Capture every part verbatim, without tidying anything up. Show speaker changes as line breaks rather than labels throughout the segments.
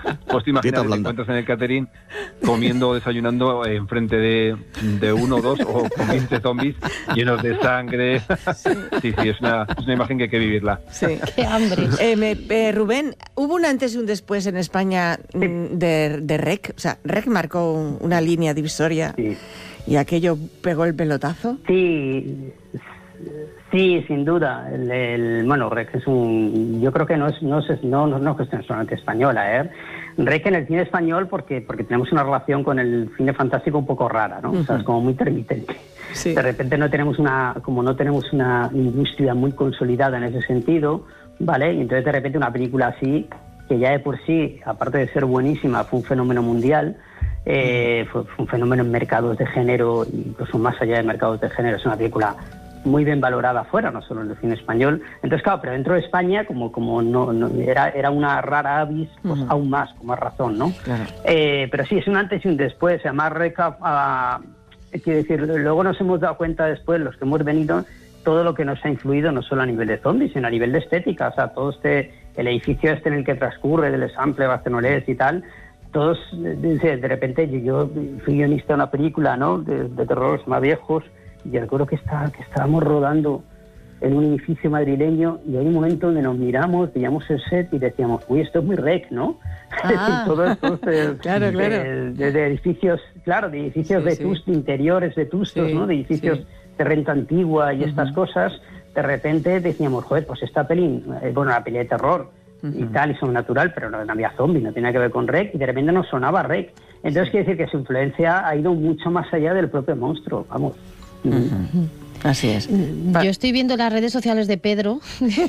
Pues te imaginas, te encuentras en el catering comiendo o desayunando enfrente de, de uno o dos o con veinte zombies llenos de sangre. Sí, sí, sí es, una, es una imagen que hay que vivirla.
Sí. Qué hambre. Eh, me, eh, Rubén, ¿hubo un antes y un después en España de, de R E C? O sea, R E C marcó una línea divisoria sí. y aquello pegó el pelotazo.
Sí, sí, sin duda. El, el, bueno, R E C es un... Yo creo que no es no es, no, no, no es cuestión solamente española, ¿eh? R E C en el cine español porque, porque tenemos una relación con el cine fantástico un poco rara, ¿no? Uh-huh. O sea, es como muy intermitente. Sí. De repente no tenemos una... Como no tenemos una industria muy consolidada en ese sentido, ¿vale? Y entonces de repente una película así, que ya de por sí, aparte de ser buenísima, fue un fenómeno mundial, eh, fue, fue un fenómeno en mercados de género, incluso más allá de mercados de género, es una película muy bien valorada afuera, no solo en el cine español. Entonces, claro, pero dentro de España, como, como no, no era, era una rara avis, pues uh-huh. aún más, con más razón, ¿no? Claro. Eh, pero sí, es un antes y un después. Además, recap, uh, quiero decir, luego nos hemos dado cuenta después, los que hemos venido, todo lo que nos ha influido, no solo a nivel de zombies, sino a nivel de estética. O sea, todo este, el edificio este en el que transcurre, del Sample, Barcelonés y tal, todos, de, de repente, yo, yo fui guionista de una película, ¿no?, de, de terror más viejos, y recuerdo que, está, que estábamos rodando en un edificio madrileño y hay un momento donde nos miramos, veíamos el set y decíamos, uy, esto es muy R E C, ¿no? Ah. todo esto de, claro, claro. De, de, de edificios, claro, de edificios sí, de sí. Tustos, interiores de tustos, sí, ¿no? De edificios sí. de renta antigua y uh-huh. estas cosas. De repente decíamos, joder, pues esta peli, eh, bueno, la peli de terror uh-huh. y tal, y sobrenatural, pero no, no había zombies, no tenía que ver con R E C, y de repente nos sonaba R E C. Entonces sí. quiere decir que su influencia ha ido mucho más allá del propio monstruo, vamos.
Uh-huh. Así es.
Yo estoy viendo las redes sociales de Pedro.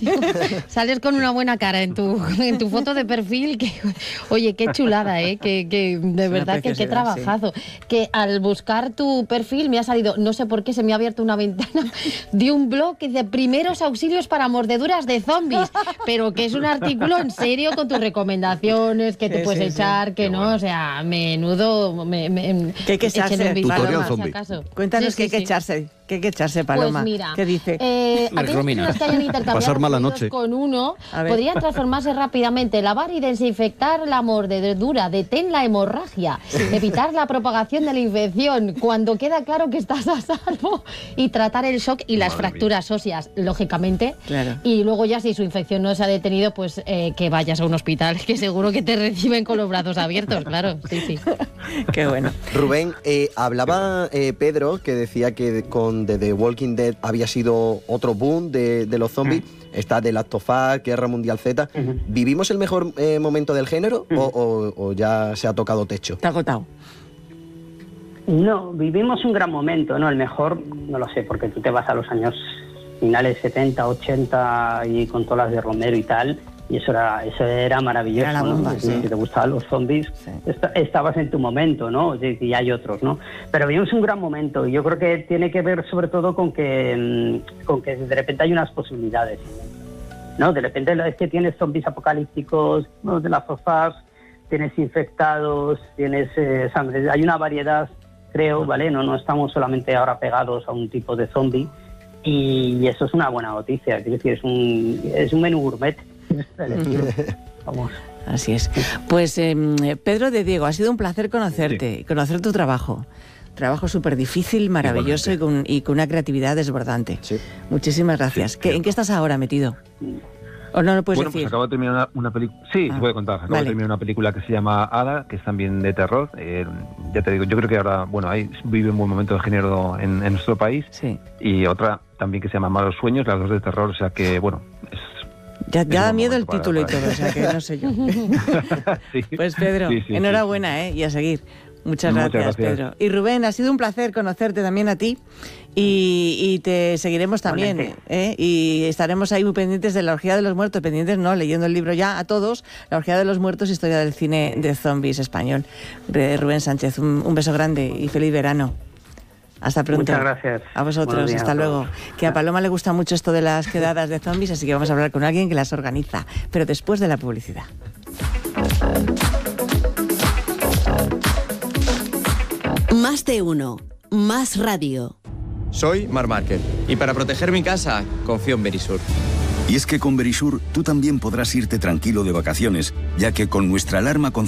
Sales con una buena cara en tu en tu foto de perfil. Que, oye, qué chulada, ¿eh? Que, que de es verdad que qué trabajazo. Sí. Que al buscar tu perfil me ha salido, no sé por qué, se me ha abierto una ventana de un blog que dice primeros auxilios para mordeduras de zombies. Pero que es un artículo en serio con tus recomendaciones, que te sí, puedes sí, echar, sí. que qué no, bueno. O sea, menudo. Me, me,
que hay que echarse.
Tutorial zombie.
Cuéntanos
sí,
que hay
sí,
que
sí.
echarse. ¿Qué hay que echarse, Paloma?
Pues mira,
¿qué dice?
Eh, aquellos que hayan intercambiado con uno podrían transformarse rápidamente, lavar y desinfectar la mordedura, detén la hemorragia, sí. evitar la propagación de la infección cuando queda claro que estás a salvo y tratar el shock y las Madre fracturas mía. óseas, lógicamente. Claro. Y luego ya si su infección no se ha detenido, pues eh, que vayas a un hospital, que seguro que te reciben con los brazos abiertos, claro. Sí, sí.
Qué bueno.
Rubén, eh, hablaba eh, Pedro, que decía que con de The Walking Dead había sido otro boom de, de los zombies. Uh-huh. Está The Last of Us, Guerra Mundial Z. Uh-huh. ¿Vivimos el mejor eh, momento del género uh-huh. o, o, o ya se ha tocado techo?
Está agotado.
No, vivimos un gran momento, ¿no? El mejor, no lo sé, porque tú te vas a los años finales setenta, ochenta y con todas las de Romero y tal, y eso era eso era maravilloso, era la bomba, ¿no? Sí. Si te gustaban los zombies, sí. est- estabas en tu momento, ¿no? Y hay otros, ¿no? Pero vivimos un gran momento y yo creo que tiene que ver sobre todo con que con que de repente hay unas posibilidades, ¿no? De repente es que tienes zombies apocalípticos, ¿no? De las sofás, tienes infectados, tienes eh, sangre, hay una variedad, creo, ¿vale? No no estamos solamente ahora pegados a un tipo de zombie y eso es una buena noticia, es decir, es un es un menú gourmet. Vamos.
Así es. Pues eh, Pedro de Diego, ha sido un placer conocerte, sí. conocer tu trabajo. Trabajo súper difícil, maravilloso y con, y con una creatividad desbordante. Sí. Muchísimas gracias. Sí, ¿Qué, ¿En qué estás ahora metido? ¿O no lo puedes
bueno,
decir?
Pues acabo de terminar una, una película... Sí, ah, se puede contar. Acabo vale. de terminar una película que se llama Ada, que es también de terror. Eh, ya te digo, yo creo que ahora, bueno, ahí vive un buen momento de género en, en nuestro país. Sí. Y otra también que se llama Malos Sueños, las dos de terror. O sea que, bueno... Es,
Ya, ya da miedo el título para, para. y todo, o sea que no sé yo. sí. Pues Pedro, sí, sí, enhorabuena, sí. ¿eh? Y a seguir. Muchas gracias, Muchas gracias, Pedro. Y Rubén, ha sido un placer conocerte también a ti y, y te seguiremos también. ¿eh? Y estaremos ahí muy pendientes de la Orgía de los Muertos, pendientes no, leyendo el libro ya a todos, la Orgía de los Muertos, historia del cine de zombies español. De Rubén Sánchez, un, un beso grande y feliz verano. Hasta pronto.
Muchas gracias.
A vosotros, hasta luego. Que a Paloma le gusta mucho esto de las quedadas de zombies, así que vamos a hablar con alguien que las organiza, pero después de la publicidad.
Más de uno, más radio.
Soy Marc Márquez y para proteger mi casa confío en Verisur.
Y es que con Verisur tú también podrás irte tranquilo de vacaciones, ya que con nuestra alarma con